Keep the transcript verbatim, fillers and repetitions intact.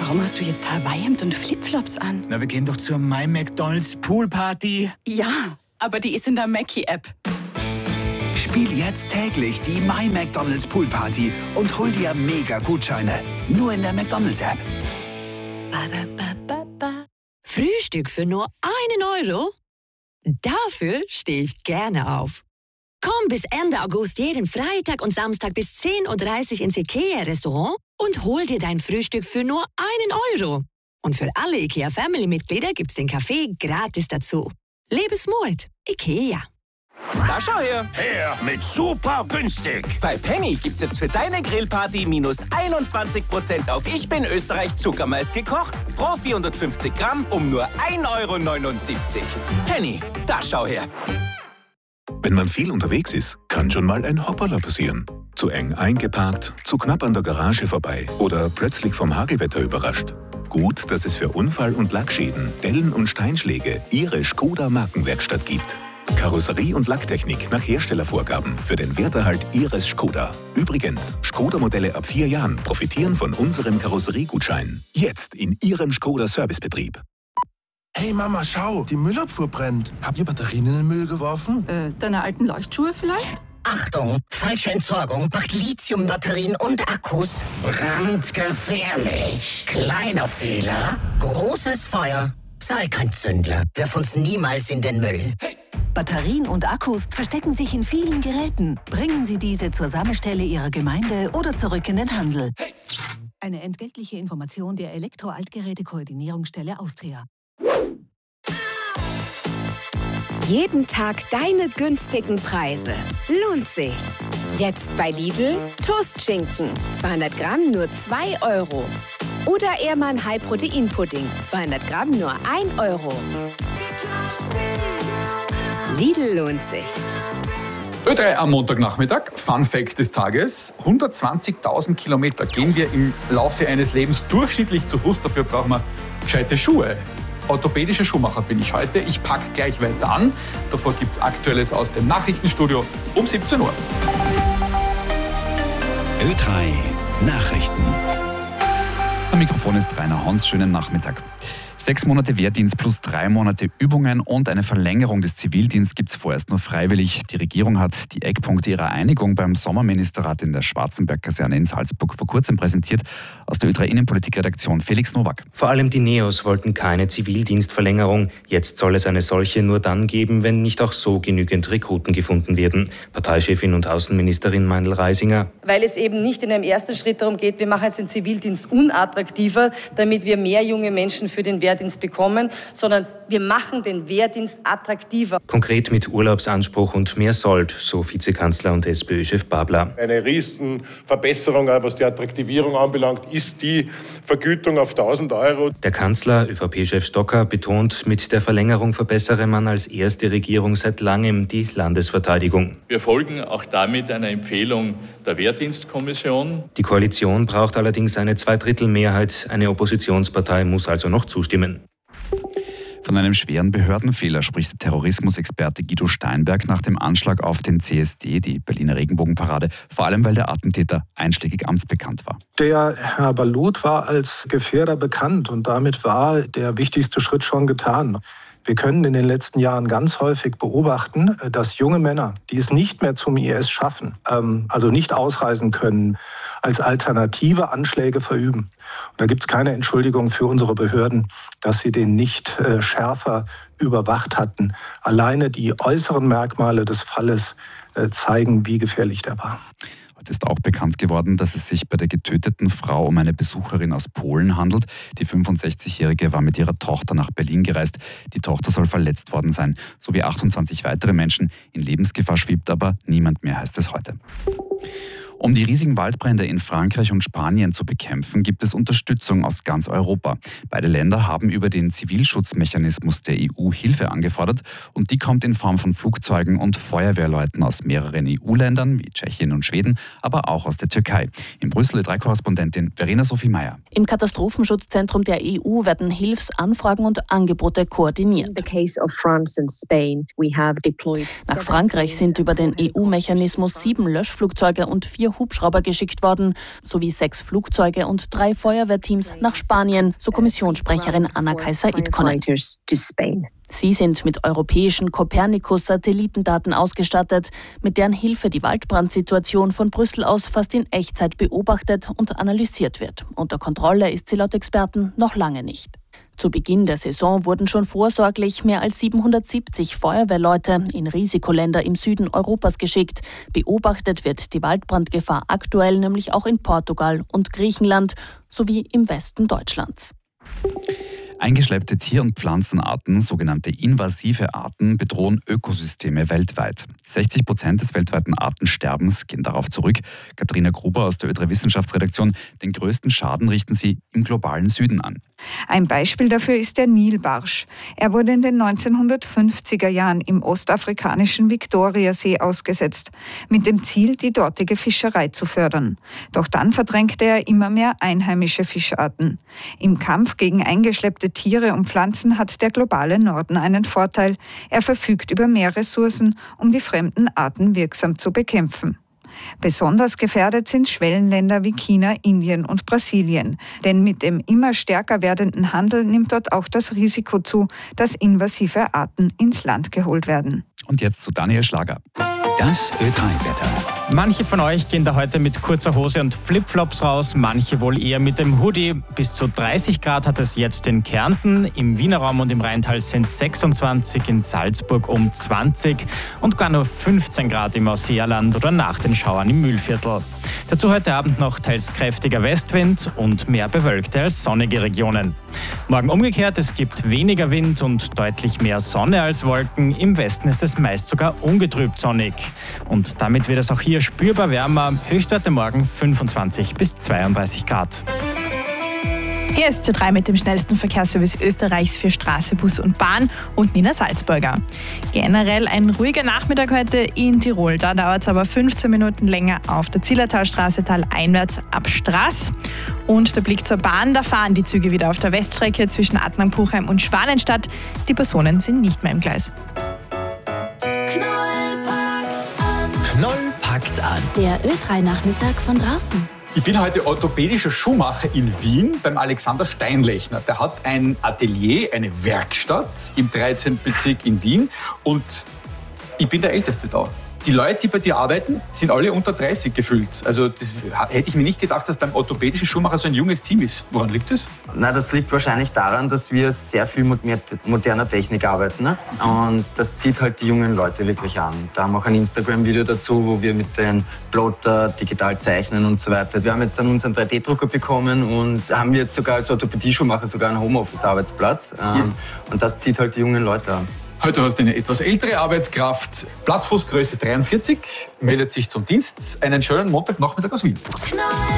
Warum hast du jetzt Hawaii-Hemd und Flipflops an? Na, wir gehen doch zur My McDonald's Poolparty. Ja, aber die ist in der Mackie-App. Spiel jetzt täglich die My McDonald's Poolparty und hol dir Mega-Gutscheine. Nur in der McDonald's-App. Frühstück für nur einen Euro? Dafür stehe ich gerne auf. Komm bis Ende August jeden Freitag und Samstag bis zehn Uhr dreißig ins IKEA-Restaurant und hol dir dein Frühstück für nur einen Euro. Und für alle IKEA-Family-Mitglieder gibt's den Kaffee gratis dazu. Lebensmut. IKEA. Da schau her! Her mit super günstig! Bei Penny gibt's jetzt für deine Grillparty minus einundzwanzig Prozent auf Ich bin Österreich Zuckermais gekocht. Pro vierhundertfünfzig Gramm um nur ein Euro neunundsiebzig. Penny, da schau her! Wenn man viel unterwegs ist, kann schon mal ein Hoppala passieren. Zu eng eingeparkt, zu knapp an der Garage vorbei oder plötzlich vom Hagelwetter überrascht. Gut, dass es für Unfall- und Lackschäden, Dellen und Steinschläge Ihre Skoda Markenwerkstatt gibt. Karosserie und Lacktechnik nach Herstellervorgaben für den Werterhalt Ihres Skoda. Übrigens, Skoda-Modelle ab vier Jahren profitieren von unserem Karosseriegutschein. Jetzt in Ihrem Skoda-Servicebetrieb. Hey Mama, schau, die Müllabfuhr brennt. Habt ihr Batterien in den Müll geworfen? Äh, deine alten Leuchtschuhe vielleicht? Achtung, falsche Entsorgung macht Lithium-Batterien und Akkus brandgefährlich. Kleiner Fehler, großes Feuer. Sei kein Zündler, wirf uns niemals in den Müll. Hey. Batterien und Akkus verstecken sich in vielen Geräten. Bringen Sie diese zur Sammelstelle Ihrer Gemeinde oder zurück in den Handel. Hey. Eine entgeltliche Information der Elektro-Altgeräte-Koordinierungsstelle Austria. Jeden Tag deine günstigen Preise. Lohnt sich. Jetzt bei Lidl Toastschinken. zweihundert Gramm nur zwei Euro. Oder Ehrmann High-Protein-Pudding. zweihundert Gramm nur ein Euro. Lidl lohnt sich. Ö drei am Montagnachmittag. Fun Fact des Tages. hundertzwanzigtausend Kilometer gehen wir im Laufe eines Lebens durchschnittlich zu Fuß. Dafür brauchen wir gescheite Schuhe. Orthopädischer Schuhmacher bin ich heute. Ich packe gleich weiter an. Davor gibt es Aktuelles aus dem Nachrichtenstudio um siebzehn Uhr. Ö drei Nachrichten. Am Mikrofon ist Rainer Hans. Schönen Nachmittag. Sechs Monate Wehrdienst plus drei Monate Übungen und eine Verlängerung des Zivildienstes gibt es vorerst nur freiwillig. Die Regierung hat die Eckpunkte ihrer Einigung beim Sommerministerrat in der Schwarzenberg-Kaserne in Salzburg vor kurzem präsentiert. Aus der Ö drei Innenpolitik-Redaktion Felix Nowak. Vor allem die Neos wollten keine Zivildienstverlängerung. Jetzt soll es eine solche nur dann geben, wenn nicht auch so genügend Rekruten gefunden werden. Parteichefin und Außenministerin Meindl Reisinger. Weil es eben nicht in einem ersten Schritt darum geht, wir machen jetzt den Zivildienst unattraktiver, damit wir mehr junge Menschen für den Wehrdienst bekommen, sondern wir machen den Wehrdienst attraktiver. Konkret mit Urlaubsanspruch und mehr Sold, so Vizekanzler und SPÖ-Chef Babler. Eine Riesenverbesserung, was die Attraktivierung anbelangt, ist die Vergütung auf tausend Euro. Der Kanzler, ÖVP-Chef Stocker, betont, mit der Verlängerung verbessere man als erste Regierung seit langem die Landesverteidigung. Wir folgen auch damit einer Empfehlung der Wehrdienstkommission. Die Koalition braucht allerdings eine Zweidrittelmehrheit. Eine Oppositionspartei muss also noch zustimmen. Von einem schweren Behördenfehler spricht der Terrorismusexperte Guido Steinberg nach dem Anschlag auf den C S D, die Berliner Regenbogenparade, vor allem weil der Attentäter einschlägig amtsbekannt war. Der Herr Balut war als Gefährder bekannt und damit war der wichtigste Schritt schon getan. Wir können in den letzten Jahren ganz häufig beobachten, dass junge Männer, die es nicht mehr zum I S schaffen, also nicht ausreisen können, als Alternative Anschläge verüben. Und da gibt es keine Entschuldigung für unsere Behörden, dass sie den nicht schärfer überwacht hatten. Alleine die äußeren Merkmale des Falles zeigen, wie gefährlich der war. Heute ist auch bekannt geworden, dass es sich bei der getöteten Frau um eine Besucherin aus Polen handelt. Die fünfundsechzigjährige war mit ihrer Tochter nach Berlin gereist. Die Tochter soll verletzt worden sein, sowie achtundzwanzig weitere Menschen. In Lebensgefahr schwebt aber niemand mehr, heißt es heute. Um die riesigen Waldbrände in Frankreich und Spanien zu bekämpfen, gibt es Unterstützung aus ganz Europa. Beide Länder haben über den Zivilschutzmechanismus der E U Hilfe angefordert und die kommt in Form von Flugzeugen und Feuerwehrleuten aus mehreren E U-Ländern wie Tschechien und Schweden, aber auch aus der Türkei. In Brüssel drei Korrespondentin Verena Sophie Meyer. Im Katastrophenschutzzentrum der E U werden Hilfsanfragen und Angebote koordiniert. Nach Frankreich sind über den E U-Mechanismus sieben Löschflugzeuge und vier vier Hubschrauber geschickt worden, sowie sechs Flugzeuge und drei Feuerwehrteams nach Spanien, so Kommissionssprecherin Anna Kaiser-Itkonen. Sie sind mit europäischen Copernicus-Satellitendaten ausgestattet, mit deren Hilfe die Waldbrandsituation von Brüssel aus fast in Echtzeit beobachtet und analysiert wird. Unter Kontrolle ist sie laut Experten noch lange nicht. Zu Beginn der Saison wurden schon vorsorglich mehr als siebenhundertsiebzig Feuerwehrleute in Risikoländer im Süden Europas geschickt. Beobachtet wird die Waldbrandgefahr aktuell nämlich auch in Portugal und Griechenland sowie im Westen Deutschlands. Eingeschleppte Tier- und Pflanzenarten, sogenannte invasive Arten, bedrohen Ökosysteme weltweit. sechzig Prozent des weltweiten Artensterbens gehen darauf zurück. Katharina Gruber aus der Ö drei Wissenschaftsredaktion. Den größten Schaden richten sie im globalen Süden an. Ein Beispiel dafür ist der Nilbarsch. Er wurde in den neunzehnhundertfünfziger Jahren im ostafrikanischen Viktoriasee ausgesetzt, mit dem Ziel, die dortige Fischerei zu fördern. Doch dann verdrängte er immer mehr einheimische Fischarten. Im Kampf gegen eingeschleppte Tiere und Pflanzen hat der globale Norden einen Vorteil. Er verfügt über mehr Ressourcen, um die fremden Arten wirksam zu bekämpfen. Besonders gefährdet sind Schwellenländer wie China, Indien und Brasilien. Denn mit dem immer stärker werdenden Handel nimmt dort auch das Risiko zu, dass invasive Arten ins Land geholt werden. Und jetzt zu Daniel Schlager. Das Ö drei Wetter. Manche von euch gehen da heute mit kurzer Hose und Flipflops raus, manche wohl eher mit dem Hoodie. Bis zu dreißig Grad hat es jetzt in Kärnten, im Wiener Raum und im Rheintal sind es sechsundzwanzig, in Salzburg um zwanzig und gar nur fünfzehn Grad im Ausseerland oder nach den Schauern im Mühlviertel. Dazu heute Abend noch teils kräftiger Westwind und mehr bewölkte als sonnige Regionen. Morgen umgekehrt, es gibt weniger Wind und deutlich mehr Sonne als Wolken. Im Westen ist es meist sogar ungetrübt sonnig. Und damit wird es auch hier spürbar wärmer. Höchstwerte morgen fünfundzwanzig bis zweiunddreißig Grad. Hier ist Ö drei mit dem schnellsten Verkehrsservice Österreichs für Straße, Bus und Bahn und Nina Salzburger. Generell ein ruhiger Nachmittag heute in Tirol. Da dauert es aber fünfzehn Minuten länger auf der Zillertalstraße taleinwärts ab Straß. Und der Blick zur Bahn, da fahren die Züge wieder auf der Weststrecke zwischen Adnang-Puchheim und Schwanenstadt. Die Personen sind nicht mehr im Gleis. Knoll packt an. Der Ö drei Nachmittag von draußen. Ich bin heute orthopädischer Schuhmacher in Wien beim Alexander Steinlechner. Der hat ein Atelier, eine Werkstatt im dreizehnten Bezirk in Wien und ich bin der Älteste da. Die Leute, die bei dir arbeiten, sind alle unter dreißig gefühlt. Also das hätte ich mir nicht gedacht, dass beim orthopädischen Schuhmacher so ein junges Team ist. Woran liegt das? Na, das liegt wahrscheinlich daran, dass wir sehr viel mit moderner Technik arbeiten. Ne? Und das zieht halt die jungen Leute wirklich an. Da haben wir auch ein Instagram-Video dazu, wo wir mit den Plotter digital zeichnen und so weiter. Wir haben jetzt dann unseren drei D Drucker bekommen und haben jetzt sogar als Orthopädie-Schuhmacher sogar einen Homeoffice-Arbeitsplatz. Ja. Und das zieht halt die jungen Leute an. Heute hast du eine etwas ältere Arbeitskraft, Plattfußgröße dreiundvierzig, meldet sich zum Dienst. Einen schönen Montagnachmittag aus Wien.